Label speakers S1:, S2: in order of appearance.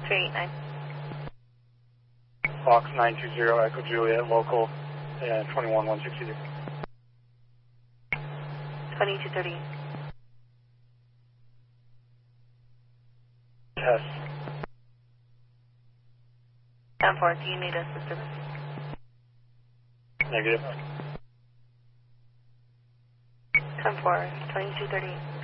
S1: 389.
S2: Fox 920 Echo Juliet, local, and 21160.
S1: 2230.
S2: Test.
S1: 10-4, do you need assistance?
S2: Negative.
S1: 10-4, 2230.